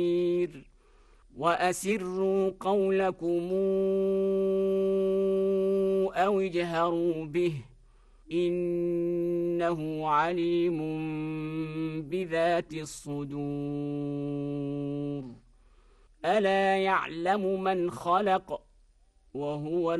وأسروا قولكم أو اجهروا به إنه عليم بذات الصدور ألا يعلم من خلق وهو